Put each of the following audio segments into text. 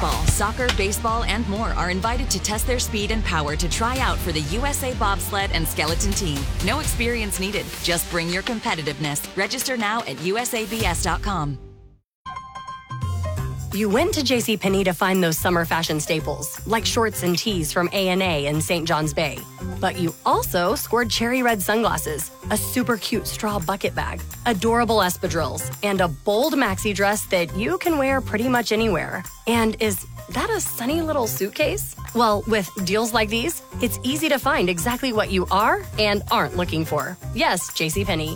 football, soccer, baseball, and more are invited to test their speed and power to try out for the USA Bobsled and Skeleton Team. No experience needed. Just bring your competitiveness. Register now at usabs.com. You went to JCPenney to find those summer fashion staples, like shorts and tees from A&A in St. John's Bay. But you also scored cherry red sunglasses, a super cute straw bucket bag, adorable espadrilles, and a bold maxi dress that you can wear pretty much anywhere. And is that a sunny little suitcase? Well, with deals like these, it's easy to find exactly what you are and aren't looking for. Yes, JCPenney.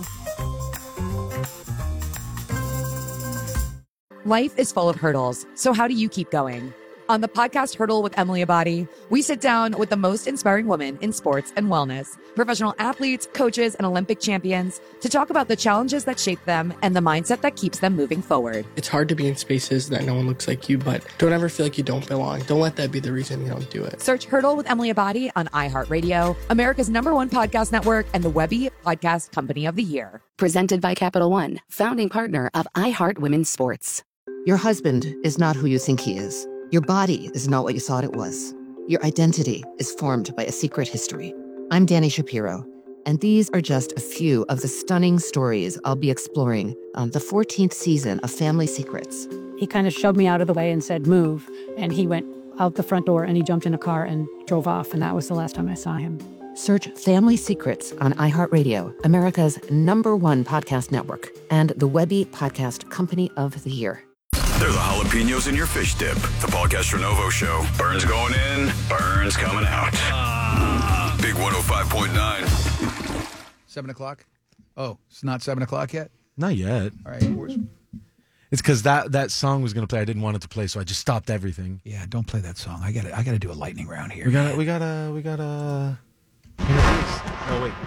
Life is full of hurdles, so how do you keep going? On the podcast Hurdle with Emily Abadi, we sit down with the most inspiring women in sports and wellness, professional athletes, coaches, and Olympic champions to talk about the challenges that shape them and the mindset that keeps them moving forward. It's hard to be in spaces that no one looks like you, but don't ever feel like you don't belong. Don't let that be the reason you don't do it. Search Hurdle with Emily Abadi on iHeartRadio, America's #1 podcast network, and the Webby Podcast Company of the Year. Presented by Capital One, founding partner of iHeart Women's Sports. Your husband is not who you think he is. Your body is not what you thought it was. Your identity is formed by a secret history. I'm Dani Shapiro, and these are just a few of the stunning stories I'll be exploring on the 14th season of Family Secrets. He kind of shoved me out of the way and said, move. And he went out the front door and he jumped in a car and drove off. And that was the last time I saw him. Search Family Secrets on iHeartRadio, America's #1 podcast network, and the Webby Podcast Company of the Year. They're the jalapenos in your fish dip. The Paul Castronovo Show. Burns going in, Burns coming out. Big 105.9. 7 o'clock? Oh, it's not 7 o'clock yet? Not yet. All right. It's because that song was going to play. I didn't want it to play, so I just stopped everything. Yeah, don't play that song. I gotta do a lightning round here. We gotta. Oh wait.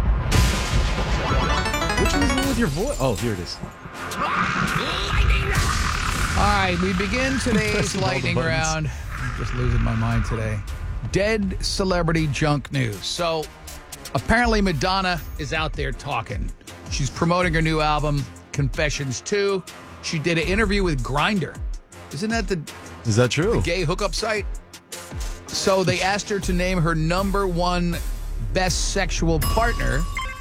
Which one is it with your voice? Oh, here it is. Lightning round. All right, we begin today's lightning round. I'm just losing my mind today. Dead celebrity junk news. So apparently Madonna is out there talking. She's promoting her new album, Confessions 2. She did an interview with Grindr. Isn't that Is that true? The gay hookup site? So they asked her to name her #1 best sexual partner.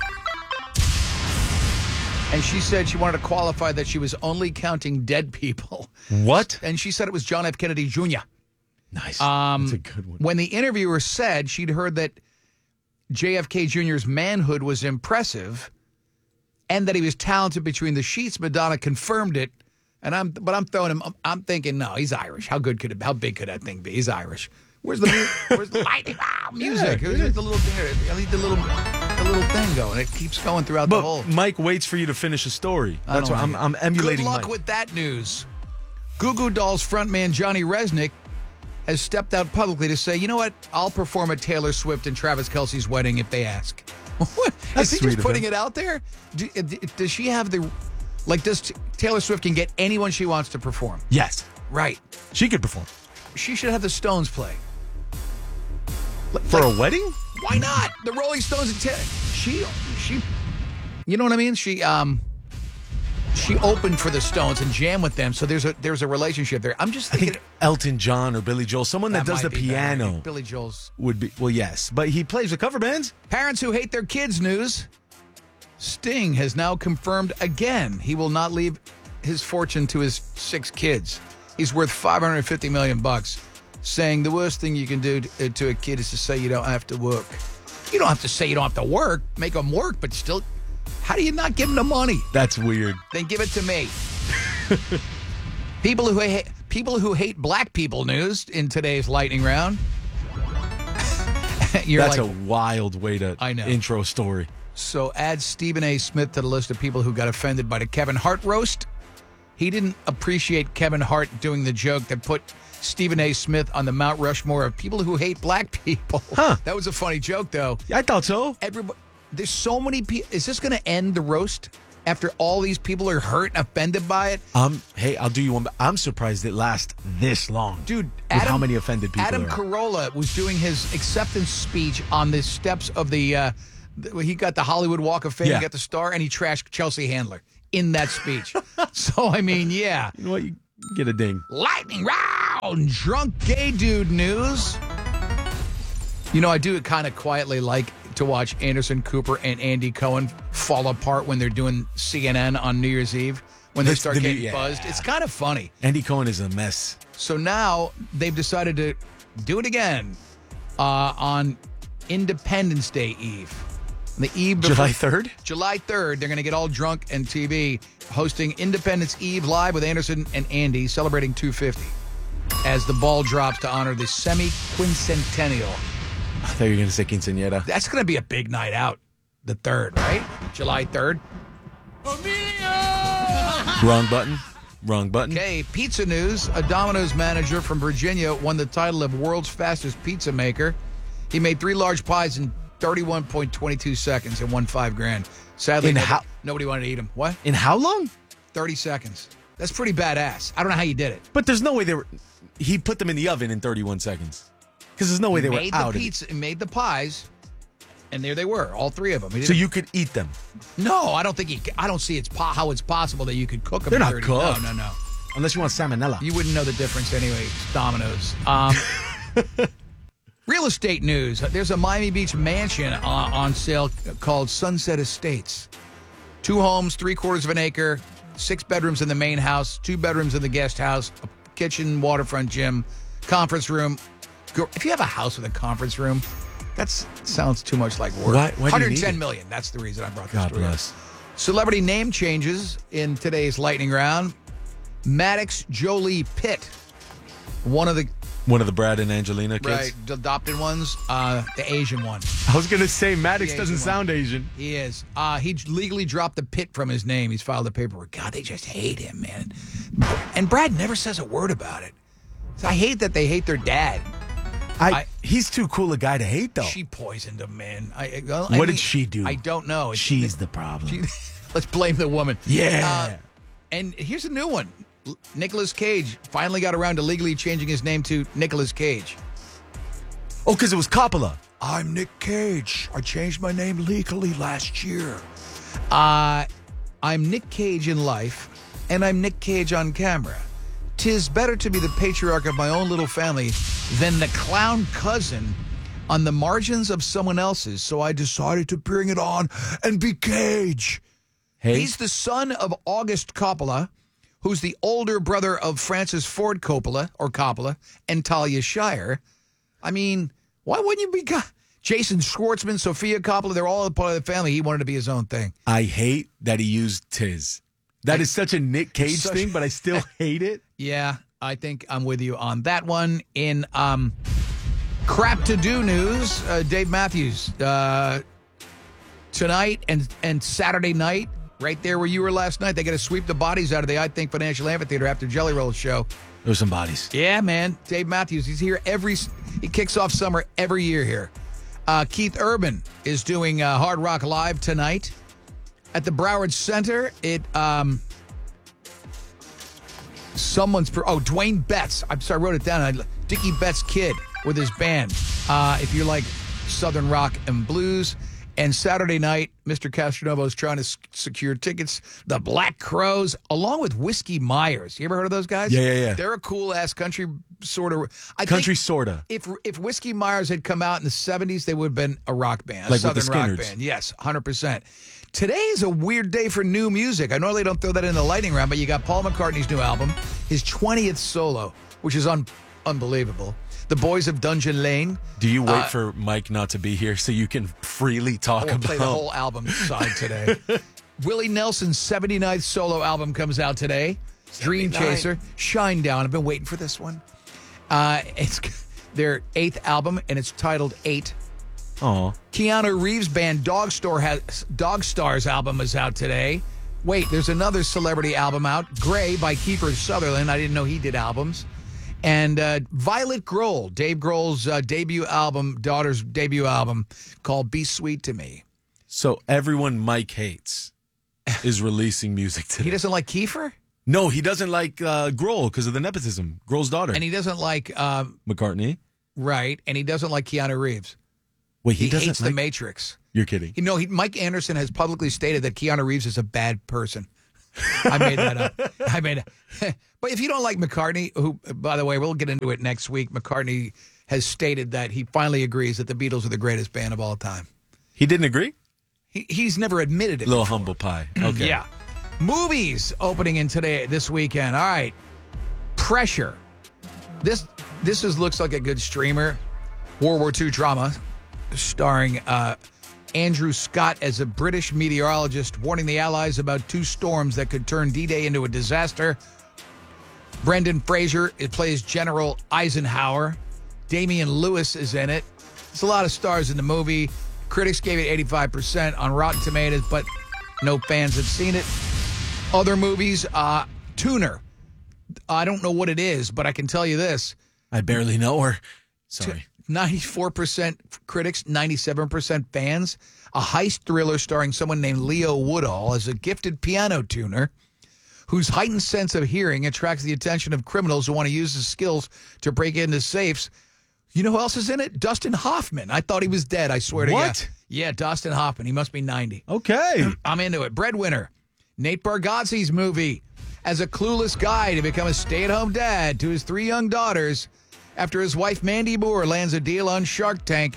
And she said she wanted to qualify that she was only counting dead people. What? And she said it was John F. Kennedy Jr. Nice. That's a good one. When the interviewer said she'd heard that JFK Jr.'s manhood was impressive and that he was talented between the sheets, Madonna confirmed it. And I'm throwing him. I'm thinking, no, he's Irish. How big could that thing be? He's Irish. Where's the lightning music? Yeah, Where's the little thing? I need the little thing going. It keeps going throughout the whole. Mike waits for you to finish a story. That's why I'm emulating. Good luck Mike. with that news. Goo Goo Dolls frontman Johnny Resnick has stepped out publicly to say, you know what? I'll perform at Taylor Swift and Travis Kelce's wedding if they ask. Is he just putting it out there? Does she have the... Like, does Taylor Swift can get anyone she wants to perform? Yes. Right. She could perform. She should have the Stones play. For a wedding? Why not? The Rolling Stones and she you know what I mean? She opened for the Stones and jammed with them, so there's a relationship there. I'm just thinking, I think Elton John or Billy Joel, someone that does the piano. Billy Joel's would be, well, yes, but he plays with cover bands. Parents who hate their kids news. Sting has now confirmed again he will not leave his fortune to his 6 kids. He's worth $550 million, saying the worst thing you can do to a kid is to say you don't have to work. You don't have to say you don't have to work. Make them work, but still, how do you not give them the money? That's weird. Then give it to me. People who hate black people news in today's lightning round. That's a wild way to intro a story. So add Stephen A. Smith to the list of people who got offended by the Kevin Hart roast. He didn't appreciate Kevin Hart doing the joke that put Stephen A. Smith on the Mount Rushmore of people who hate black people. Huh. That was a funny joke, though. I thought so. There's so many people. Is this going to end the roast after all these people are hurt and offended by it? Hey, I'll do you one. I'm surprised it lasts this long. Dude, how many offended people Adam there are. Carolla was doing his acceptance speech on the steps of the... he got the Hollywood Walk of Fame, he got the star, and he trashed Chelsea Handler in that speech. So, I mean, yeah. You know what? You get a ding. Lightning round! Drunk gay dude news. You know, I do kind of quietly like to watch Anderson Cooper and Andy Cohen fall apart when they're doing CNN on New Year's Eve. When they start getting buzzed. It's kind of funny. Andy Cohen is a mess. So now they've decided to do it again on Independence Day Eve. The eve before, July 3rd? July 3rd, they're going to get all drunk and TV hosting Independence Eve live with Anderson and Andy celebrating 250 as the ball drops to honor the semi-quincentennial. I thought you were going to say quinceañera. That's going to be a big night out, the 3rd, right? July 3rd. Wrong button. Wrong button. Okay, pizza news. A Domino's manager from Virginia won the title of world's fastest pizza maker. He made 3 large pies in 31.22 seconds and won $5,000. Sadly, nobody wanted to eat them. What? In how long? 30 seconds. That's pretty badass. I don't know how you did it. But there's no way he put them in the oven in 31 seconds. Because there's no way they were out. He made the pies, and there they were, all 3 of them. So you could eat them? No, I don't think I don't see how it's possible that you could cook them. They're not cooked. No. Unless you want salmonella. You wouldn't know the difference anyway. It's Domino's. Real estate news. There's a Miami Beach mansion on sale called Sunset Estates. 2 homes, 3/4 of an acre, 6 bedrooms in the main house, 2 bedrooms in the guest house, a kitchen, waterfront gym, conference room. If you have a house with a conference room, that sounds too much like work. Why do you need $110 it? million. That's the reason I brought this God story bless. up. Celebrity name changes in today's lightning round. Maddox Jolie Pitt, one of the Brad and Angelina kids? right adopted ones, the Asian one. I was going to say Maddox The doesn't Asian sound one. Asian. He is. He legally dropped the Pitt from his name. He's filed the paperwork. God, they just hate him, man. And Brad never says a word about it. I hate that they hate their dad. He's too cool a guy to hate, though. She poisoned him, man. What did she do? I don't know. She's the problem. Let's blame the woman. Yeah. And here's a new one. Nicolas Cage finally got around to legally changing his name to Nicolas Cage. Oh, because it was Coppola. I'm Nick Cage. I changed my name legally last year. I'm Nick Cage in life, and I'm Nick Cage on camera. 'Tis better to be the patriarch of my own little family than the clown cousin on the margins of someone else's, so I decided to bring it on and be Cage. Hey. He's the son of August Coppola, who's the older brother of Francis Ford Coppola, and Talia Shire. I mean, why wouldn't you be Jason Schwartzman, Sophia Coppola? They're all a part of the family. He wanted to be his own thing. I hate that he used Tiz. That is such a Nick Cage thing, but I still hate it. Yeah, I think I'm with you on that one. In crap to do news, Dave Matthews, tonight and Saturday night, right there where you were last night, they got to sweep the bodies out of the I Think Financial Amphitheater after Jelly Roll show. There's some bodies. Yeah, man. Dave Matthews, he's here he kicks off summer every year here. Keith Urban is doing Hard Rock Live tonight at the Broward Center. Dwayne Betts. I'm sorry, I wrote it down. Dickie Betts' kid with his band. If you like Southern rock and blues. And Saturday night, Mr. Castronovo is trying to secure tickets. The Black Crowes, along with Whiskey Myers. You ever heard of those guys? Yeah. They're a cool-ass country sort of... Country sorta. If Whiskey Myers had come out in the 70s, they would have been a rock band. Like a Southern with the rock Skinners. band. Yes, 100%. Today is a weird day for new music. I normally don't throw that in the lightning round, but you got Paul McCartney's new album, his 20th solo, which is unbelievable. The Boys of Dungeon Lane. Do you wait for Mike not to be here so you can freely talk about play the whole album side today. Willie Nelson's 79th solo album comes out today. Dream Chaser. Shine Down. I've been waiting for this one. It's their 8th album, and it's titled 8. Aw. Keanu Reeves' band Dog Stars album is out today. Wait, there's another celebrity album out, Gray by Kiefer Sutherland. I didn't know he did albums. And Violet Grohl, Dave Grohl's daughter's debut album called Be Sweet to Me. So everyone Mike hates is releasing music today. He doesn't like Kiefer? No, he doesn't like Grohl because of the nepotism. Grohl's daughter. And he doesn't like... McCartney? Right, and he doesn't like Keanu Reeves. Wait, he doesn't hates The Matrix. You're kidding. Mike Anderson has publicly stated that Keanu Reeves is a bad person. I made that up. But if you don't like McCartney, who, by the way, we'll get into it next week, McCartney has stated that he finally agrees that the Beatles are the greatest band of all time. He didn't agree? He's never admitted it. Little before. humble pie. Okay. Yeah. Movies opening in this weekend. All right. Pressure. This looks like a good streamer. World War II drama starring Andrew Scott as a British meteorologist warning the Allies about 2 storms that could turn D-Day into a disaster. Brendan Fraser plays General Eisenhower. Damian Lewis is in it. There's a lot of stars in the movie. Critics gave it 85% on Rotten Tomatoes, but no fans have seen it. Other movies, Tuner. I don't know what it is, but I can tell you this. I barely know her. Sorry. 94% critics, 97% fans. A heist thriller starring someone named Leo Woodall as a gifted piano tuner whose heightened sense of hearing attracts the attention of criminals who want to use his skills to break into safes. You know who else is in it? Dustin Hoffman. I thought he was dead, I swear to you. What? Yeah, Dustin Hoffman. He must be 90. Okay. I'm into it. Breadwinner. Nate Bargatze's movie as a clueless guy to become a stay-at-home dad to his 3 young daughters after his wife Mandy Moore lands a deal on Shark Tank.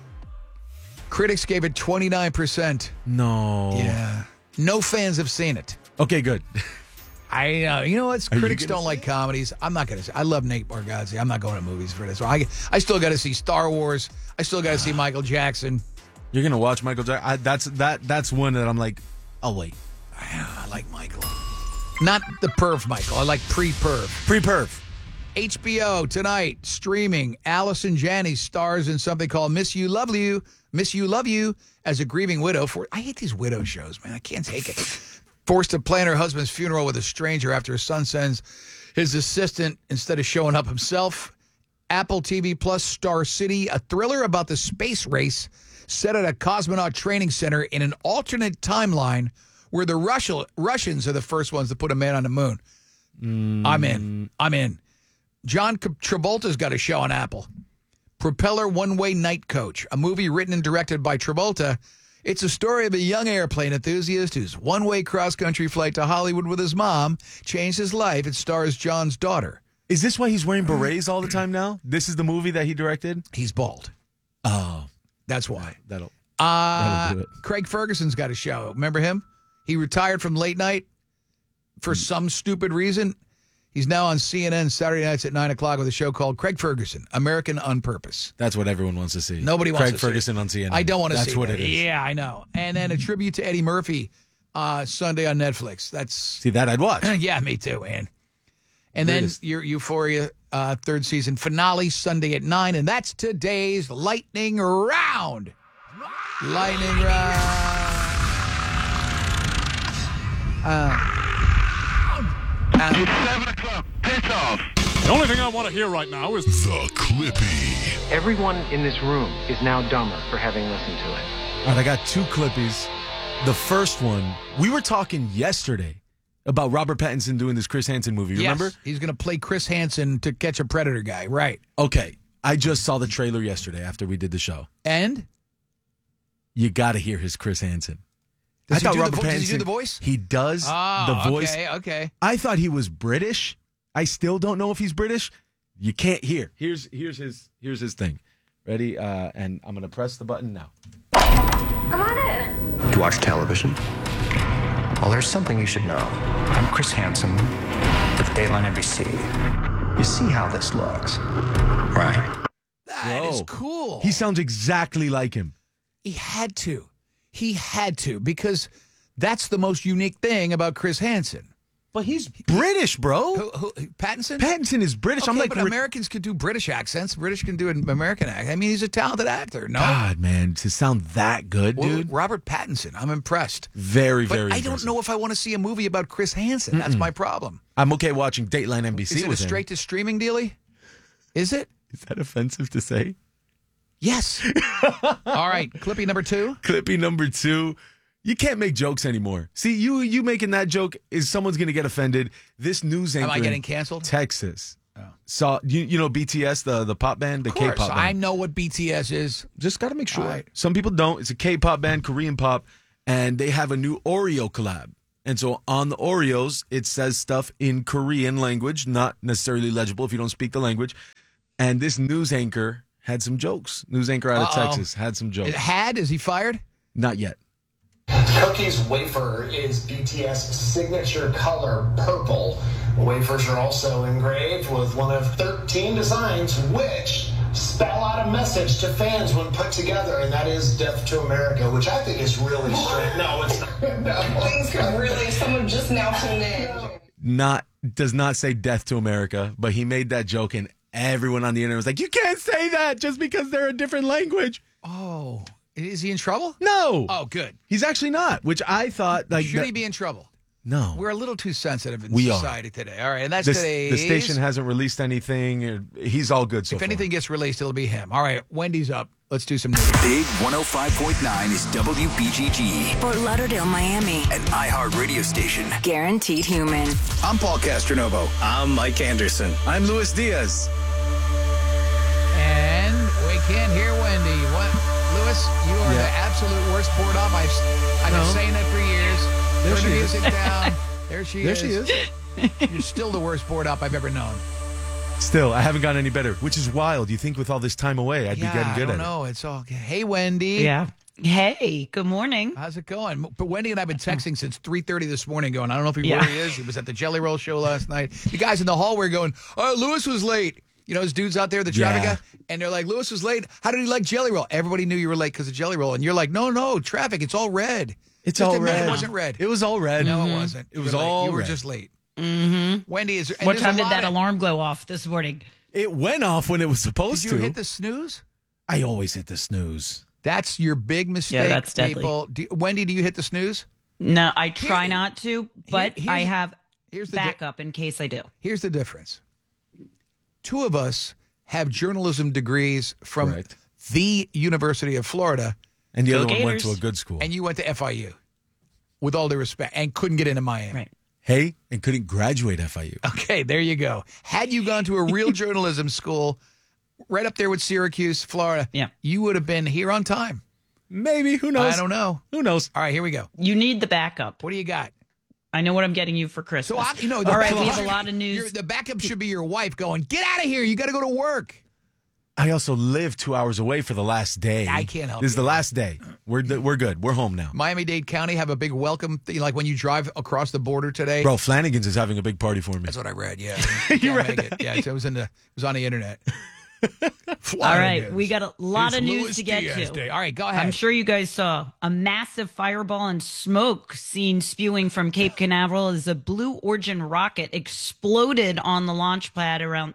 Critics gave it 29%. No. Yeah. No fans have seen it. Okay, good. I know. You know what? Critics don't like it? comedies. I'm not going to say. I love Nate Bargatze. I'm not going to movies for this. I still got to see Star Wars. I still got to see Michael Jackson. You're going to watch Michael Jackson? That's one that I'm like, I'll wait. I like Michael. Not the perv Michael. I like pre-perv. Pre-perv. HBO tonight, streaming. Allison Janney stars in something called Miss You Love You as a grieving widow. I hate these widow shows, man. I can't take it. Forced to plan her husband's funeral with a stranger after her son sends his assistant instead of showing up himself. Apple TV Plus Star City, a thriller about the space race set at a cosmonaut training center in an alternate timeline where the Russians are the first ones to put a man on the moon. I'm in. John Travolta's got a show on Apple. Propeller One-Way Night Coach, a movie written and directed by Travolta. It's a story of a young airplane enthusiast whose one-way cross-country flight to Hollywood with his mom changed his life. It stars John's daughter. Is this why he's wearing berets all the time now? This is the movie that he directed? He's bald. Oh. That's why. That'll do it. Craig Ferguson's got a show. Remember him? He retired from late night for some stupid reason. He's now on CNN Saturday nights at 9 o'clock with a show called Craig Ferguson, American on Purpose. That's what everyone wants to see. Nobody wants to see Craig Ferguson on CNN. I don't want to see That's what that. it is. Yeah, I know. And then a tribute to Eddie Murphy Sunday on Netflix. See, that I'd watch. Yeah, me too, man. And then your Euphoria third season finale Sunday at 9. And that's today's Lightning Round. Lightning Round. It's 7 o'clock. Piss off. The only thing I want to hear right now is The Clippy. Everyone in this room is now dumber for having listened to it. All right, I got 2 Clippies. The first one, we were talking yesterday about Robert Pattinson doing this Chris Hansen movie. Remember? Yes, he's going to play Chris Hansen to Catch a Predator guy. Right. Okay. I just saw the trailer yesterday after we did the show. And? You got to hear his Chris Hansen. Does he do the voice? He does the voice. Okay. I thought he was British. I still don't know if he's British. You can't hear. Here's his thing. Ready? And I'm gonna press the button now. Got it. You watch television? Well, there's something you should know. I'm Chris Hansen with Dateline NBC. You see how this looks, right? That is cool. He sounds exactly like him. He had to because that's the most unique thing about Chris Hansen. But he's British, bro. Who, Pattinson? Pattinson is British. Okay, I'm like, but Americans can do British accents. British can do an American accent. I mean, he's a talented actor. No, God, man, to sound that good, dude. Robert Pattinson. I'm impressed. Very, but very. I don't know if I want to see a movie about Chris Hansen. That's my problem. I'm okay watching Dateline NBC. Is it a straight to streaming dealie? Is it? Is that offensive to say? Yes. All right. Clippy number 2. Clippy number 2. You can't make jokes anymore. See, you making that joke is someone's going to get offended. This news anchor. Am I getting canceled? Texas. Saw you know BTS, the pop band, the K-pop band. I know what BTS is. Just got to make sure. Right. Some people don't. It's a K-pop band, Korean pop, and they have a new Oreo collab. And so on the Oreos, it says stuff in Korean language, not necessarily legible if you don't speak the language. And this news anchor had some jokes. News anchor out of Texas had some jokes. Is he fired? Not yet. Cookies wafer is BTS signature color, purple. Wafers are also engraved with one of 13 designs which spell out a message to fans when put together, and that is Death to America, which I think is really strange. No, it's not. No. Things could really, someone just now tuned in. Does not say Death to America, but he made that joke, and everyone on the internet was like, you can't say that just because they're a different language. Oh, is he in trouble? No. Oh, good. He's actually not, which I thought. Should he be in trouble? No. We're a little too sensitive in We society today. All right, and that's the today's. station hasn't released anything. He's all good so If far. anything gets released, it'll be him. All right, Wendy's up. Let's do some news. Big 105.9 is WBGG. Fort Lauderdale, Miami. An iHeart radio station. Guaranteed human. I'm Paul Castronovo. I'm Mike Anderson. I'm Luis Diaz. And we can't hear Wendy. What, Lewis? You are the absolute worst board op. I've been saying that for years. There Turn she the is. music down. There she is. There she is. You're still the worst board op I've ever known. Still, I haven't gotten any better, which is wild. You think with all this time away, I'd be getting good I at don't know. It's all. Hey, Wendy. Yeah. Hey, good morning. How's it going? But Wendy and I have been texting since 3:30 this morning going, I don't know if where he is. He was at the Jelly Roll show last night. The guys in the hallway going, oh, Lewis was late. You know, those dudes out there, the traffic guy, and they're like, Lewis was late. How did he like Jelly Roll? Everybody knew you were late because of Jelly Roll. And you're like, no, traffic. It's all red. It's Just all admit red. It wasn't red. It was all red. No, it wasn't. It was You were late. all You were red. just late. Mm-hmm. Wendy, is there, what time did that alarm go off this morning? It went off when it was supposed Did to. you hit the snooze? I always hit the snooze. That's your big mistake, Yeah, that's deadly. people. Wendy, do you hit the snooze? No, I try not to, but I have here's the backup in case I do. Here's the difference. Two of us have journalism degrees from the University of Florida. And the other one went to a good school. And you went to FIU, with all due respect, and couldn't get into Miami. Right. Hey, and couldn't graduate FIU. Okay, there you go. Had you gone to a real journalism school right up there with Syracuse, Florida, you would have been here on time. Maybe. Who knows? I don't know. Who knows? All right, here we go. You need the backup. What do you got? I know what I'm getting you for Christmas. So, all right, we have a lot of news. The backup should be your wife going, get out of here. You got to go to work. I also live 2 hours away for the last day. I can't help This is you. the last day. We're good. We're home now. Miami-Dade County have a big welcome thing, like when you drive across the border today. Bro, Flanagan's is having a big party for me. That's what I read, yeah. You read that? Yeah, so it was on the internet. All right, we got a lot of news to get to. All right, go ahead. I'm sure you guys saw a massive fireball and smoke seen spewing from Cape Canaveral as a Blue Origin rocket exploded on the launch pad around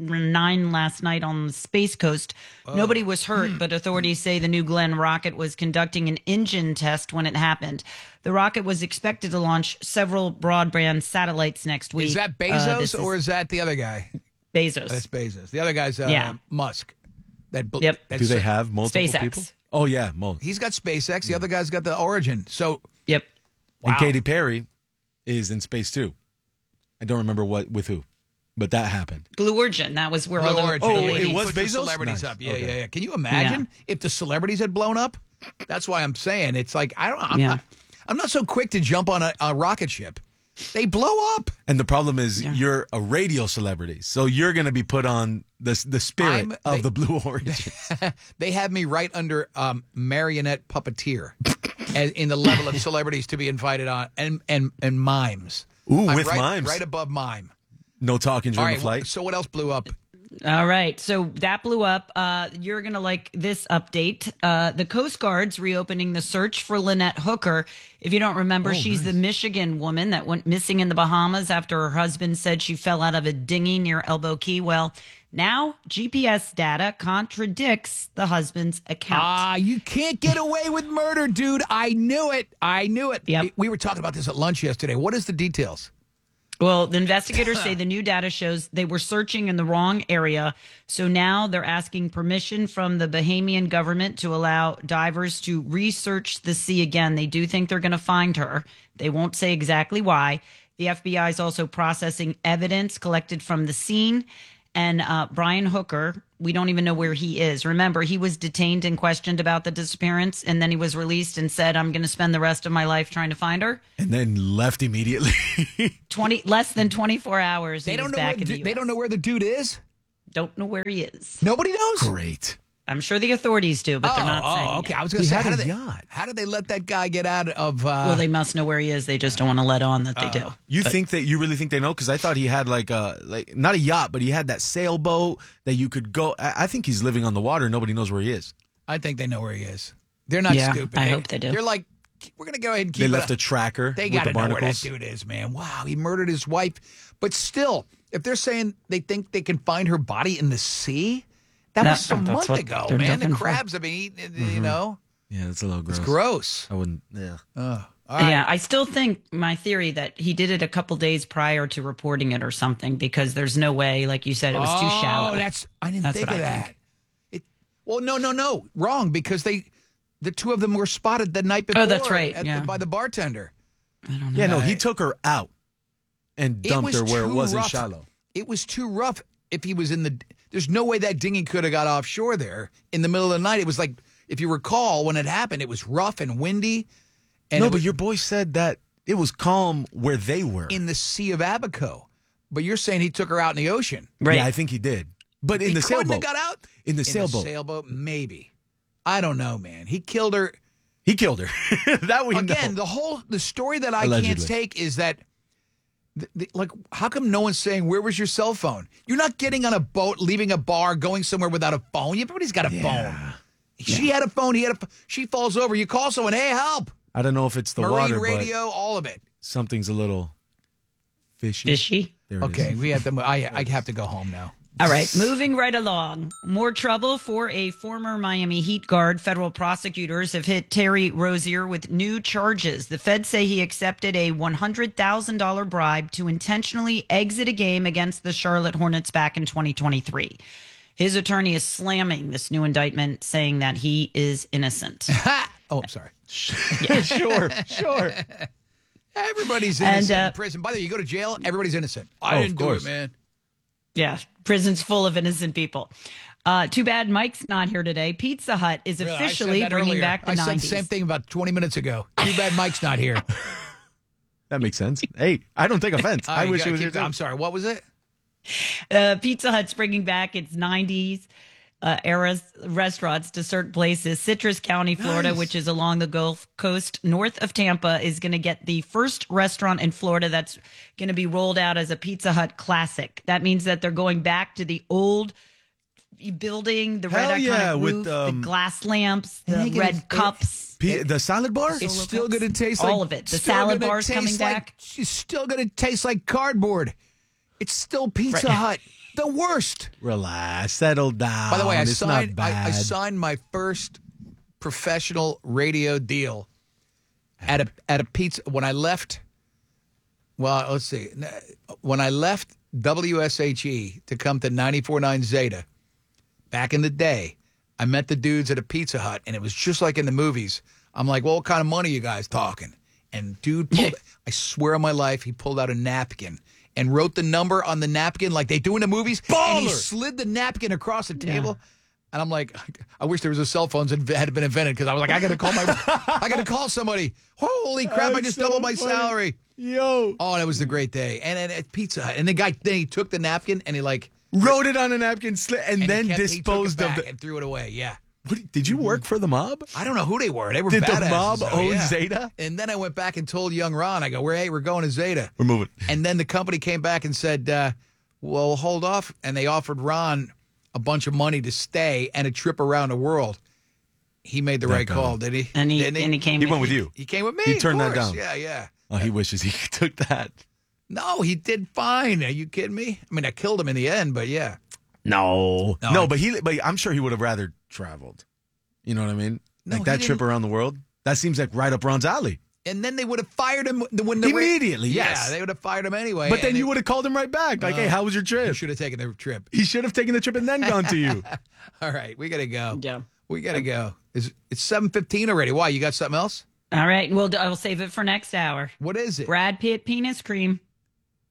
9 last night on the Space Coast. Nobody was hurt, but authorities say the New Glenn rocket was conducting an engine test when it happened. The rocket was expected to launch several broadband satellites next week. Is that Bezos or is that the other guy? Bezos. That's Bezos. The other guy's Musk. Yep. Do they have multiple SpaceX. people? Oh, yeah. Most. He's got SpaceX. The other guy's got the Origin. So, yep. And Katy Perry is in space too. I don't remember with who, but that happened. Blue Origin. That was where Blue all the Origin. ladies- it was Put the Bezos? celebrities Nice. up. Yeah, Okay. yeah. Can you imagine if the celebrities had blown up? That's why I'm saying it's like I'm not so quick to jump on a rocket ship. They blow up. And the problem is you're a radio celebrity, so you're going to be put on the spirit of the Blue Origin. They have me right under marionette puppeteer in the level of celebrities to be invited on and mimes. Ooh, I'm with mimes. Right above mime. No talking All during right, the flight. so what else blew up? All right. So that blew up. You're going to like this update. The Coast Guard's reopening the search for Lynette Hooker. If you don't remember, she's the Michigan woman that went missing in the Bahamas after her husband said she fell out of a dinghy near Elbow Key. Well, now GPS data contradicts the husband's account. You can't get away with murder, dude. I knew it. Yep. We were talking about this at lunch yesterday. What is the details? Well, the investigators say the new data shows they were searching in the wrong area. So now they're asking permission from the Bahamian government to allow divers to research the sea again. They do think they're going to find her. They won't say exactly why. The FBI is also processing evidence collected from the scene. And Brian Hooker, we don't even know where he is. Remember, he was detained and questioned about the disappearance, and then he was released and said, I'm going to spend the rest of my life trying to find her. And then left immediately. Less than 24 hours. They don't know where the dude is? Don't know where he is. Nobody knows? Great. I'm sure the authorities do, but they're not saying. Okay. It. I was going to say, how did they let that guy get out of? Well, they must know where he is. They just don't want to let on that they do. You really think they know? Because I thought he had like not a yacht, but he had that sailboat that you could go. I think he's living on the water. Nobody knows where he is. I think they know where he is. They're not stupid. I hope they do. They're like, we're going to go ahead and keep. They left a tracker. They got to know where that dude is, man. Wow, he murdered his wife. But still, if they're saying they think they can find her body in the sea. That was a month ago, man. The crabs have been eating, you know. Yeah, it's a little gross. It's gross. I wouldn't, yeah. All right. Yeah, I still think my theory that he did it a couple days prior to reporting it or something, because there's no way, like you said, it was too shallow. I didn't think of that. No. Wrong, because the two of them were spotted the night before. Oh, that's right. By the bartender. I don't know. Yeah, no, he took her out and dumped her where it wasn't shallow. It was too rough if he was in the... There's no way that dinghy could have got offshore there in the middle of the night. It was like, if you recall, when it happened, it was rough and windy. And but your boy said that it was calm where they were. In the Sea of Abaco. But you're saying he took her out in the ocean. Right. Yeah, I think he did. But in the sailboat. He got out? In the sailboat. In the sailboat, maybe. I don't know, man. He killed her. He killed her. That we know. Again, the story that I can't take is that, like, how come no one's saying, where was your cell phone? You're not getting on a boat, leaving a bar, going somewhere without a phone. Everybody's got a phone. She had a phone. She falls over. You call someone, hey, help. I don't know if it's the water, Marine radio, all of it. Something's a little fishy. Fishy? Okay, we have to. I have to go home now. All right, moving right along. More trouble for a former Miami Heat guard. Federal prosecutors have hit Terry Rozier with new charges. The feds say he accepted a $100,000 bribe to intentionally exit a game against the Charlotte Hornets back in 2023. His attorney is slamming this new indictment, saying that he is innocent. Oh, I'm sorry. Yeah. Sure. Everybody's innocent in prison. By the way, you go to jail, everybody's innocent. I didn't do it, man. Yeah, prison's full of innocent people. Too bad Mike's not here today. Pizza Hut is officially bringing back the 90s. I said the same thing about 20 minutes ago. Too bad Mike's not here. That makes sense. Hey, I don't take offense. I wish it was here too. I'm sorry, what was it? Pizza Hut's bringing back its 90s era restaurants to certain places. Citrus County, Florida, which is along the Gulf Coast north of Tampa, is going to get the first restaurant in Florida that's going to be rolled out as a Pizza Hut classic. That means that they're going back to the old building, the red iconic roof, the glass lamps, the red cups. The salad bar? It's still going to taste like... all of it. The salad bar's coming back. It's still going to taste like cardboard. It's still Pizza Hut. The worst. Relax, settle down. By the way, I signed my first professional radio deal at a pizza when I left. Well, let's see. When I left WSHE to come to 94.9 Zeta back in the day, I met the dudes at a Pizza Hut, and it was just like in the movies. I'm like, well, what kind of money are you guys talking? And dude, I swear on my life, he pulled out a napkin and wrote the number on the napkin like they do in the movies. Baller! And he slid the napkin across the table. And I'm like, I wish there was a cell phone that had been invented, because I was like, I got to call somebody. Holy crap, I just doubled my salary. Yo. Oh, that was the great day. And at Pizza Hut. And the guy, then he took the napkin and he wrote it on a napkin and then disposed of it. And threw it away. Yeah. Did you work for the mob? I don't know who they were. They were Did badasses, the mob own Zeta? And then I went back and told young Ron, I go, we're going to Zeta. We're moving. And then the company came back and said, well, hold off. And they offered Ron a bunch of money to stay and a trip around the world. He made the right call, did he? And he came. He went with you. He came with me. He turned that down. Yeah. Oh, he wishes he took that. No, he did fine. Are you kidding me? I mean, I killed him in the end, but yeah. No, but I'm sure he would have rather traveled. You know what I mean? No, like that trip around the world. That seems like right up Ron's alley. And then they would have fired him immediately. Yes, yeah, they would have fired him anyway. But then you would have called him right back. Like, hey, how was your trip? He should have taken the trip. He should have taken the trip and then gone to you. All right, we gotta go. Yeah, we gotta go. It's 7:15 already. Why? You got something else? All right, I'll save it for next hour. What is it? Brad Pitt penis cream.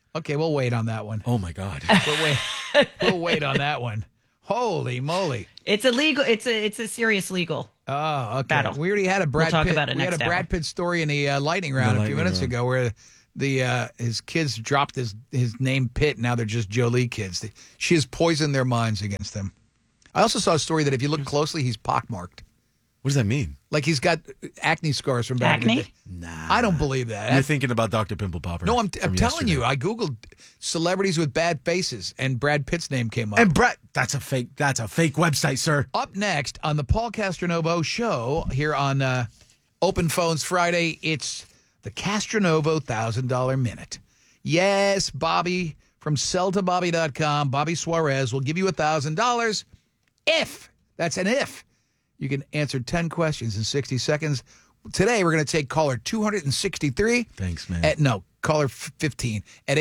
Okay, we'll wait on that one. Oh, my God. We'll wait on that one. Holy moly. It's a legal. It's a serious legal. Oh, okay. Battle. We already had a Brad We'll talk Pitt. about it We had a next Brad hour. Pitt story in the lightning round a few minutes ago where his kids dropped his name Pitt. Now they're just Jolie kids. She has poisoned their minds against them. I also saw a story that if you look closely, he's pockmarked. What does that mean? Like he's got acne scars from back in the day. Nah. I don't believe that. You're thinking about Dr. Pimple Popper. No, I'm telling yesterday. you. I Googled celebrities with bad faces, and Brad Pitt's name came up. And Brad, that's a fake website, sir. Up next on the Paul Castronovo Show here on Open Phones Friday, it's the Castronovo $1,000 Minute. Yes, Bobby from selltobobby.com, Bobby Suarez will give you $1,000 if, that's an if, you can answer 10 questions in 60 seconds. Today, we're going to take caller 263. Thanks, man. Caller 15 at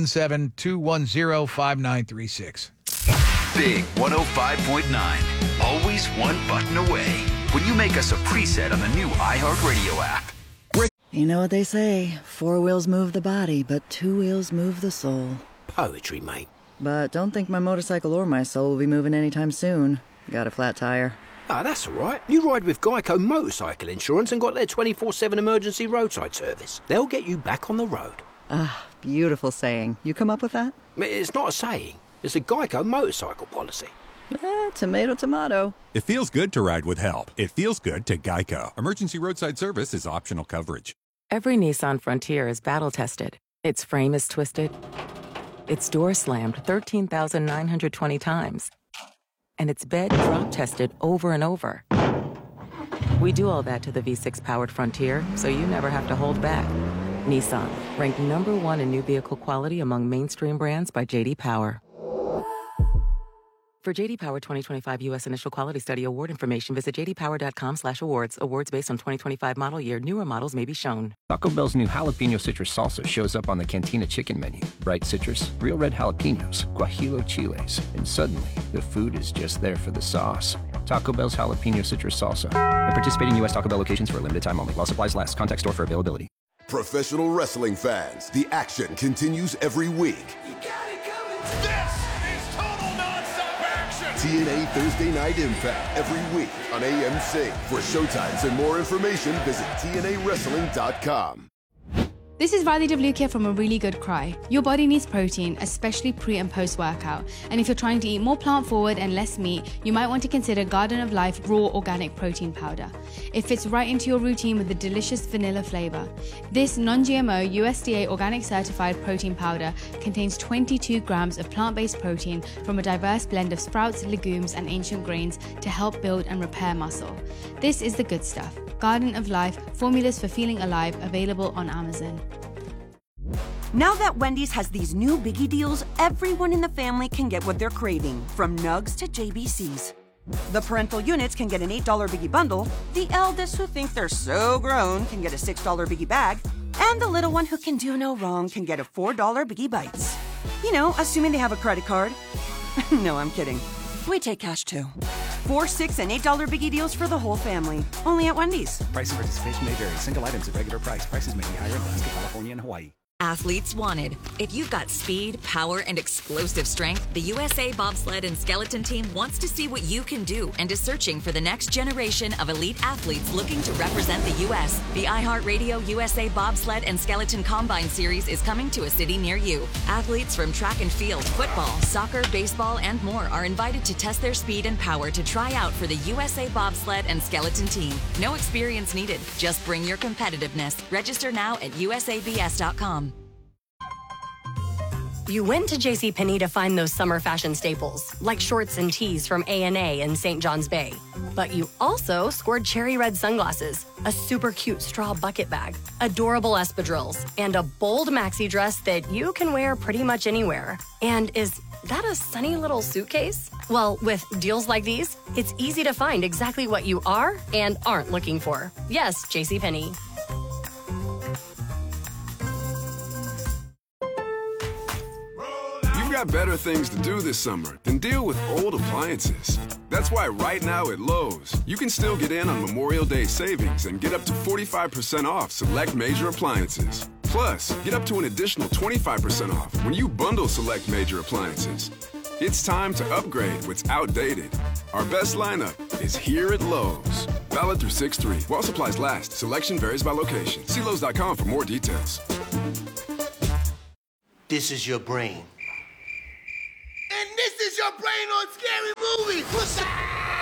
877-210-5936. Big 105.9. Always one button away. When you make us a preset on the new iHeartRadio app. You know what they say, 4 wheels move the body, but 2 wheels move the soul. Poetry, mate. But don't think my motorcycle or my soul will be moving anytime soon. Got a flat tire. Ah, that's all right. You ride with Geico Motorcycle Insurance and got their 24/7 emergency roadside service. They'll get you back on the road. Ah, beautiful saying. You come up with that? It's not a saying. It's a Geico motorcycle policy. Tomato, tomato. It feels good to ride with help. It feels good to Geico. Emergency roadside service is optional coverage. Every Nissan Frontier is battle-tested. Its frame is twisted. Its door slammed 13,920 times. And its bed drop-tested over and over. We do all that to the V6-powered Frontier, so you never have to hold back. Nissan, ranked #1 in new vehicle quality among mainstream brands by J.D. Power. For J.D. Power 2025 U.S. Initial Quality Study Award information, visit jdpower.com/awards. Awards based on 2025 model year. Newer models may be shown. Taco Bell's new jalapeno citrus salsa shows up on the Cantina chicken menu. Bright citrus, real red jalapenos, guajillo chiles, and suddenly the food is just there for the sauce. Taco Bell's jalapeno citrus salsa. At participating U.S. Taco Bell locations for a limited time only. While supplies last. Contact store for availability. Professional wrestling fans, the action continues every week. TNA Thursday Night Impact every week on AMC. For showtimes and more information, visit TNAWrestling.com. This is Riley Devlukia from A Really Good Cry. Your body needs protein, especially pre and post workout. And if you're trying to eat more plant forward and less meat, you might want to consider Garden of Life Raw Organic Protein Powder. It fits right into your routine with a delicious vanilla flavor. This non-GMO USDA organic certified protein powder contains 22 grams of plant-based protein from a diverse blend of sprouts, legumes, and ancient grains to help build and repair muscle. This is the good stuff. Garden of Life, formulas for feeling alive, available on Amazon. Now that Wendy's has these new biggie deals, everyone in the family can get what they're craving, from nugs to JBCs. The parental units can get an $8 biggie bundle, the eldest who think they're so grown can get a $6 biggie bag, and the little one who can do no wrong can get a $4 biggie bites. You know, assuming they have a credit card. No, I'm kidding. We take cash too. 4, $6, and $8 biggie deals for the whole family. Only at Wendy's. Price and participation may vary. Single items at regular price. Prices may be higher in Alaska, California, and Hawaii. Athletes wanted. If you've got speed, power, and explosive strength, the USA Bobsled and Skeleton Team wants to see what you can do and is searching for the next generation of elite athletes looking to represent the U.S. The iHeartRadio USA Bobsled and Skeleton Combine Series is coming to a city near you. Athletes from track and field, football, soccer, baseball, and more are invited to test their speed and power to try out for the USA Bobsled and Skeleton Team. No experience needed. Just bring your competitiveness. Register now at usabs.com. You went to JCPenney to find those summer fashion staples, like shorts and tees from A&A and St. John's Bay. But you also scored cherry red sunglasses, a super cute straw bucket bag, adorable espadrilles, and a bold maxi dress that you can wear pretty much anywhere. And is that a sunny little suitcase? Well, with deals like these, it's easy to find exactly what you are and aren't looking for. Yes, JCPenney. You've got better things to do this summer than deal with old appliances. That's why right now at Lowe's, you can still get in on Memorial Day savings and get up to 45% off select major appliances. Plus, get up to an additional 25% off when you bundle select major appliances. It's time to upgrade what's outdated. Our best lineup is here at Lowe's. Valid through 6/3. While supplies last, selection varies by location. See Lowe's.com for more details. This is your brain. And this is your brain on Scary Movie. What's up?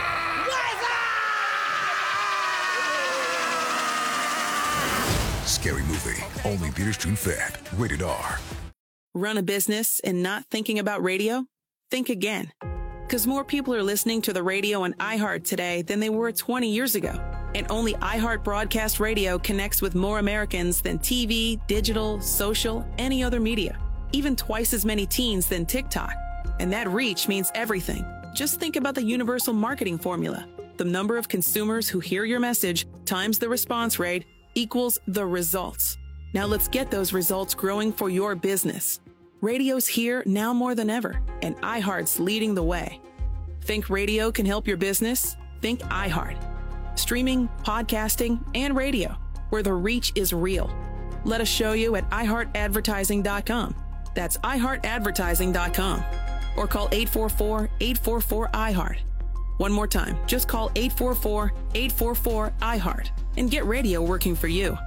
Scary Movie. Only theaters June 5th. Rated R. Run a business and not thinking about radio? Think again. Because more people are listening to the radio on iHeart today than they were 20 years ago. And only iHeart Broadcast Radio connects with more Americans than TV, digital, social, any other media. Even twice as many teens than TikTok. And that reach means everything. Just think about the universal marketing formula. The number of consumers who hear your message times the response rate equals the results. Now let's get those results growing for your business. Radio's here now more than ever, and iHeart's leading the way. Think radio can help your business? Think iHeart. Streaming, podcasting, and radio, where the reach is real. Let us show you at iHeartAdvertising.com. That's iHeartAdvertising.com. Or call 844-844-iHeart. One more time, just call 844-844-iHeart and get radio working for you.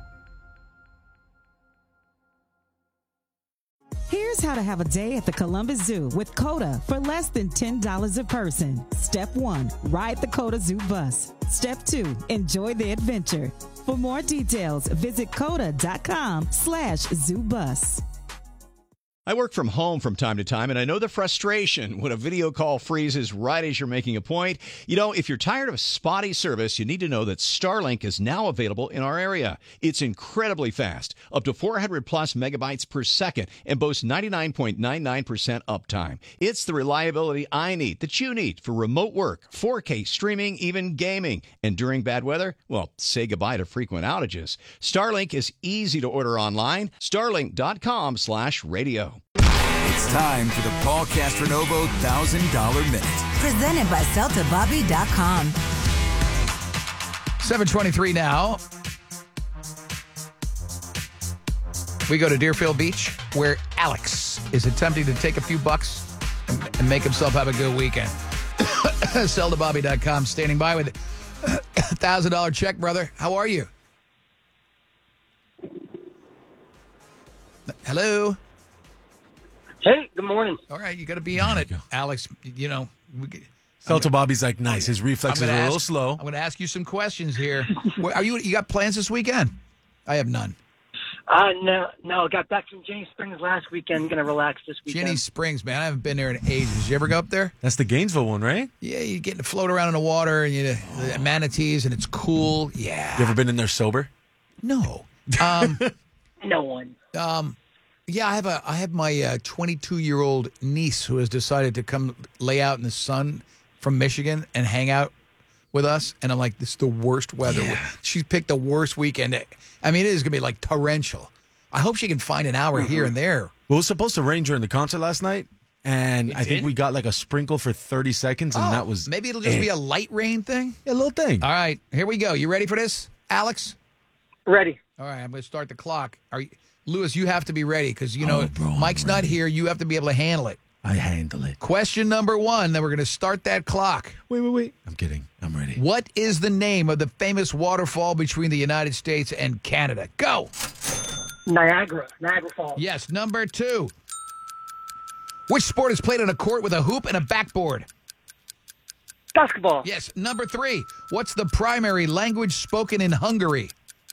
Here's how to have a day at the Columbus Zoo with COTA for less than $10 a person. Step 1, ride the COTA Zoo bus. Step 2, enjoy the adventure. For more details, visit COTA.com/ZooBus. I work from home from time to time, and I know the frustration when a video call freezes right as you're making a point. You know, if you're tired of spotty service, you need to know that Starlink is now available in our area. It's incredibly fast, up to 400 plus megabytes per second, and boasts 99.99% uptime. It's the reliability I need, that you need, for remote work, 4K streaming, even gaming. And during bad weather, well, say goodbye to frequent outages. Starlink is easy to order online. Starlink.com/radio. It's time for the Paul Castronovo $1,000 Minute. Presented by CeltaBobby.com. 7:23 now. We go to Deerfield Beach, where Alex is attempting to take a few bucks and make himself have a good weekend. CeltaBobby.com standing by with a $1,000 check, brother. How are you? Hello? Hey, good morning. All right, you got to be on it, Alex. You know, Celta Bobby's like, nice. His reflexes are a little slow. I'm going to ask you some questions here. You got plans this weekend? I have none. No. Got back from Jenny Springs last weekend. Going to relax this weekend. Jenny Springs, man. I haven't been there in ages. You ever go up there? That's the Gainesville one, right? Yeah, you get to float around in the water and the manatees, and it's cool. Yeah. You ever been in there sober? No. No one. Yeah, I have my 22-year-old niece who has decided to come lay out in the sun from Michigan and hang out with us. And I'm like, this is the worst weather. Yeah. She's picked the worst weekend. I mean, it is going to be like torrential. I hope she can find an hour here and there. Well, it was supposed to rain during the concert last night. And I think we got like a sprinkle for 30 seconds. And that was maybe it'll just be a light rain thing? A little thing. All right, here we go. You ready for this, Alex? Ready. All right, I'm going to start the clock. Lewis, you have to be ready because, Mike's not here. You have to be able to handle it. I handle it. Question number 1, then we're going to start that clock. Wait. I'm kidding. I'm ready. What is the name of the famous waterfall between the United States and Canada? Go. Niagara Falls. Yes. Number 2. Which sport is played on a court with a hoop and a backboard? Basketball. Yes. Number 3. What's the primary language spoken in Hungary?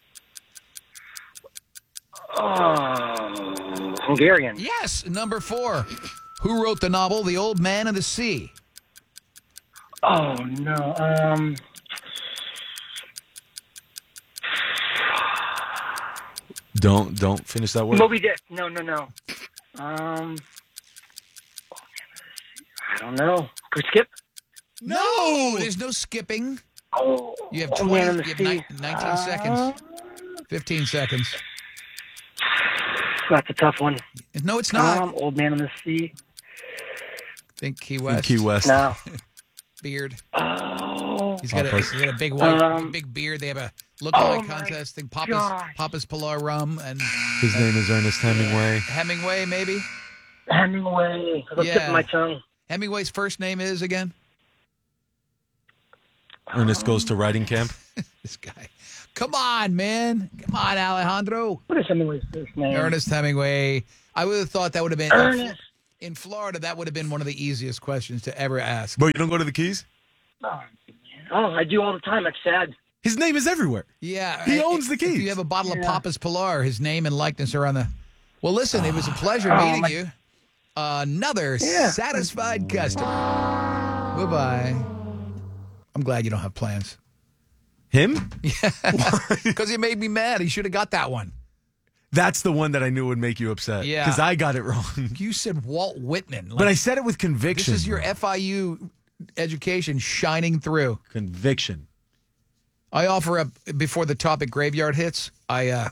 Hungarian. Yes. Number 4. Who wrote the novel The Old Man and the Sea? Oh, no. Don't finish that word. Moby Dick. No. I don't know. Could we skip? No, there's no skipping. Oh, you have 19 seconds. 15 seconds. That's a tough one. No, it's not. Old Man in the Sea. Think Key West. Key West. No. beard. Oh. He's got a big white, big beard. They have a lookalike contest thing. Papa's Pilar rum. And his name is Ernest Hemingway. Hemingway, maybe? Hemingway. It's on the tip of my tongue. Hemingway's first name is again? Ernest goes to writing camp. This guy. Come on, man. Come on, Alejandro. What is Hemingway's first name? Ernest Hemingway. I would have thought that would have been... Ernest. In Florida, that would have been one of the easiest questions to ever ask. But you don't go to the Keys? Oh, I do all the time. That's sad. His name is everywhere. Yeah. He owns the Keys. If you have a bottle of Papa's Pilar, his name and likeness are on the... Well, listen, it was a pleasure meeting you. Another satisfied customer. Bye-bye. I'm glad you don't have plans. Him? Yeah. Because he made me mad. He should have got that one. That's the one that I knew would make you upset. Yeah. Because I got it wrong. You said Walt Whitman. But I said it with conviction. This is your FIU education shining through. Conviction. I offer up, before the topic graveyard hits, I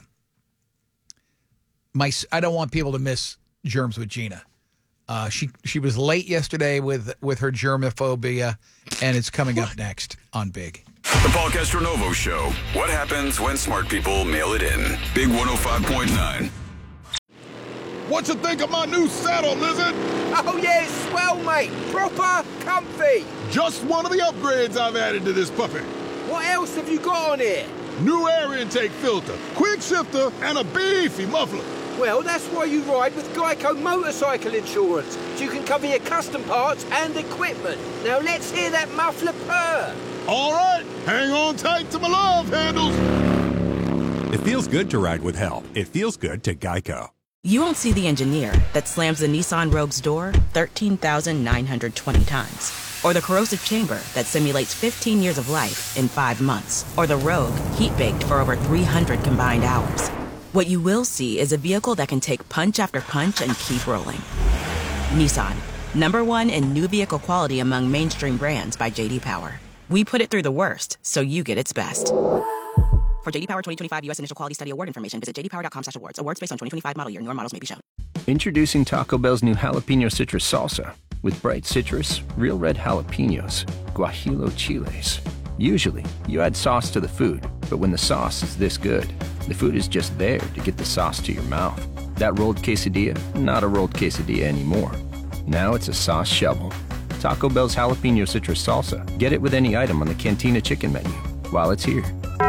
don't want people to miss Germs with Gina. She was late yesterday with her germophobia, and it's coming up next on Big. The Paul Castronovo Show. What happens when smart people mail it in? Big 105.9. What you think of my new saddle, Lizard? Oh, yeah, it's swell, mate. Proper comfy. Just one of the upgrades I've added to this puppy. What else have you got on here? New air intake filter, quick shifter, and a beefy muffler. Well, that's why you ride with Geico Motorcycle Insurance, so you can cover your custom parts and equipment. Now let's hear that muffler purr. All right, hang on tight to my love handles. It feels good to ride with help. It feels good to Geico. You won't see the engineer that slams the Nissan Rogue's door 13,920 times. Or the corrosive chamber that simulates 15 years of life in 5 months. Or the Rogue heat-baked for over 300 combined hours. What you will see is a vehicle that can take punch after punch and keep rolling. Nissan, #1 in new vehicle quality among mainstream brands by J.D. Power. We put it through the worst, so you get its best. For J.D. Power 2025 U.S. Initial Quality Study Award information, visit jdpower.com/awards. Awards based on 2025 model year. Newer models may be shown. Introducing Taco Bell's new jalapeno citrus salsa. With bright citrus, real red jalapenos, guajillo chiles. Usually, you add sauce to the food, but when the sauce is this good, the food is just there to get the sauce to your mouth. That rolled quesadilla, not a rolled quesadilla anymore. Now it's a sauce shovel. Taco Bell's jalapeno citrus salsa. Get it with any item on the Cantina chicken menu while it's here.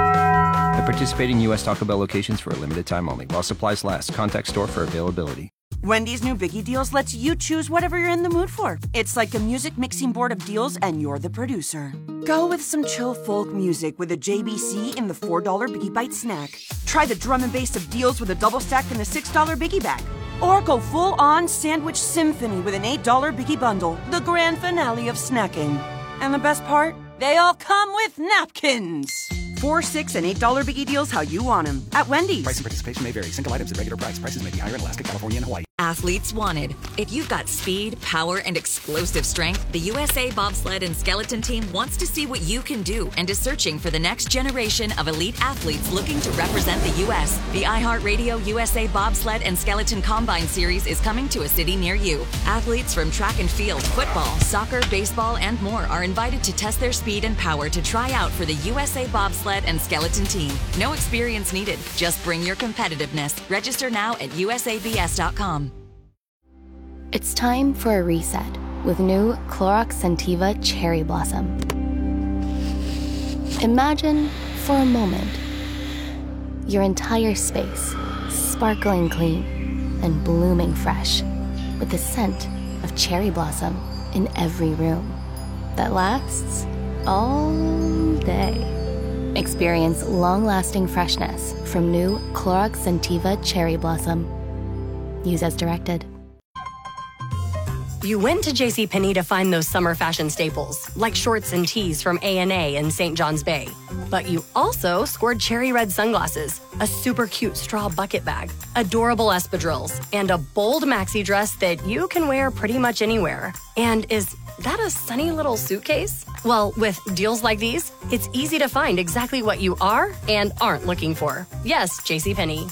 At participating U.S. Taco Bell locations for a limited time only. While supplies last. Contact store for availability. Wendy's new Biggie Deals lets you choose whatever you're in the mood for. It's like a music mixing board of deals, and you're the producer. Go with some chill folk music with a JBC in the $4 Biggie Bite snack. Try the drum and bass of deals with a double stack in the $6 Biggie Bag. Or go full-on sandwich symphony with an $8 Biggie Bundle, the grand finale of snacking. And the best part? They all come with napkins. $4, $6, and $8 Biggie Deals how you want them at Wendy's. Price and participation may vary. Single items at regular price. Prices may be higher in Alaska, California, and Hawaii. Athletes wanted. If you've got speed, power, and explosive strength, the USA Bobsled and Skeleton Team wants to see what you can do and is searching for the next generation of elite athletes looking to represent the U.S. The iHeartRadio USA Bobsled and Skeleton Combine Series is coming to a city near you. Athletes from track and field, football, soccer, baseball, and more are invited to test their speed and power to try out for the USA Bobsled and Skeleton Team. No experience needed. Just bring your competitiveness. Register now at usabs.com. It's time for a reset with new Clorox Scentiva Cherry Blossom. Imagine, for a moment, your entire space sparkling clean and blooming fresh with the scent of cherry blossom in every room that lasts all day. Experience long-lasting freshness from new Clorox Scentiva Cherry Blossom. Use as directed. You went to JCPenney to find those summer fashion staples, like shorts and tees from A&A and St. John's Bay. But you also scored cherry red sunglasses, a super cute straw bucket bag, adorable espadrilles, and a bold maxi dress that you can wear pretty much anywhere. And is that a sunny little suitcase? Well, with deals like these, it's easy to find exactly what you are and aren't looking for. Yes, JCPenney.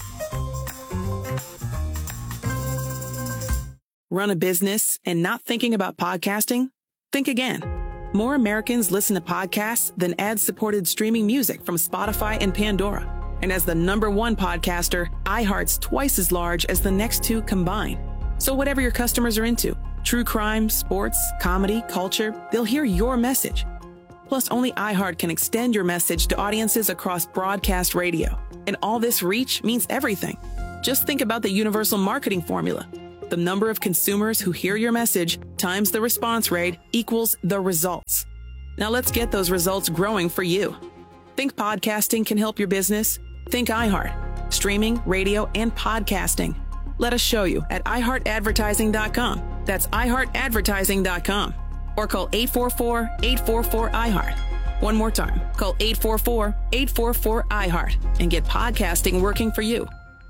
Run a business and not thinking about podcasting? Think again. More Americans listen to podcasts than ad-supported streaming music from Spotify and Pandora. And as the #1 podcaster, iHeart's twice as large as the next two combined. So whatever your customers are into, true crime, sports, comedy, culture, they'll hear your message. Plus, only iHeart can extend your message to audiences across broadcast radio. And all this reach means everything. Just think about the universal marketing formula. The number of consumers who hear your message times the response rate equals the results. Now let's get those results growing for you. Think podcasting can help your business? Think iHeart. Streaming, radio, and podcasting. Let us show you at iHeartAdvertising.com. That's iHeartAdvertising.com. Or call 844-844-iHeart. One more time. Call 844-844-iHeart and get podcasting working for you.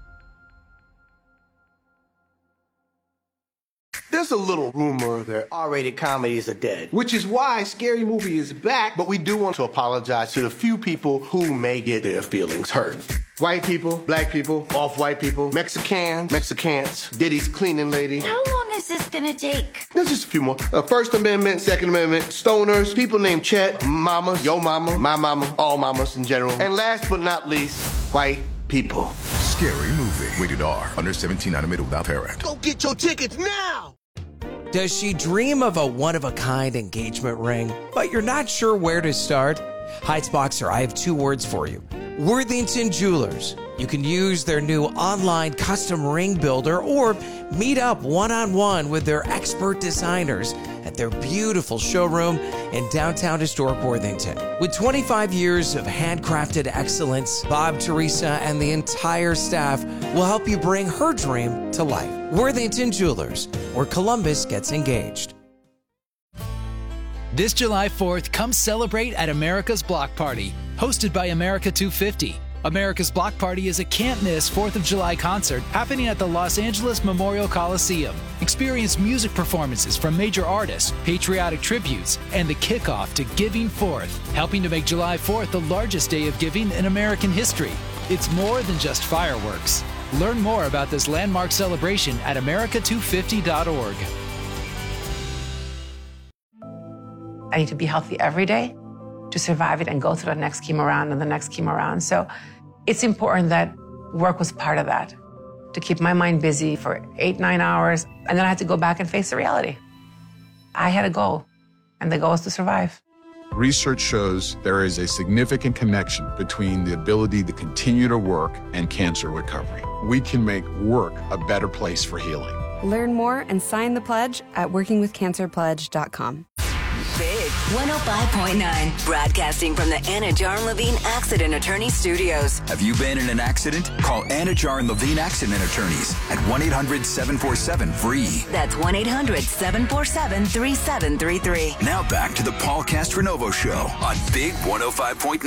There's a little rumor that R-rated comedies are dead, which is why Scary Movie is back, but we do want to apologize to the few people who may get their feelings hurt. White people, black people, off-white people, Mexicans, Diddy's cleaning lady. How long is this gonna take? There's just a few more. First Amendment, Second Amendment, stoners, people named Chet, mamas, yo mama, my mama, all mamas in general. And last but not least, white people. Scary Movie. Rated R. Under 17, not admitted without parent. Go get your tickets now! Does she dream of a one-of-a-kind engagement ring, but you're not sure where to start? Heights Boxer, I have two words for you. Worthington Jewelers. You can use their new online custom ring builder or meet up one-on-one with their expert designers at their beautiful showroom in downtown historic Worthington. With 25 years of handcrafted excellence, Bob, Teresa, and the entire staff will help you bring her dream to life. Worthington Jewelers, where Columbus gets engaged. This July 4th, come celebrate at America's Block Party, hosted by America 250. America's Block Party is a can't-miss 4th of July concert happening at the Los Angeles Memorial Coliseum. Experience music performances from major artists, patriotic tributes, and the kickoff to Giving Forth, helping to make July 4th the largest day of giving in American history. It's more than just fireworks. Learn more about this landmark celebration at america250.org. I need to be healthy every day to survive it and go through the next chemo round and the next chemo round. So it's important that work was part of that, to keep my mind busy for 8-9 hours. And then I had to go back and face the reality. I had a goal, and the goal was to survive. Research shows there is a significant connection between the ability to continue to work and cancer recovery. We can make work a better place for healing. Learn more and sign the pledge at workingwithcancerpledge.com. Big 105.9, broadcasting from the Anna Jar and Levine Accident Attorney Studios. Have you been in an accident? Call Anna Jar and Levine Accident Attorneys at 1-800-747-FREE. That's 1-800-747-3733. Now back to the Paul Castronovo Show on Big 105.9.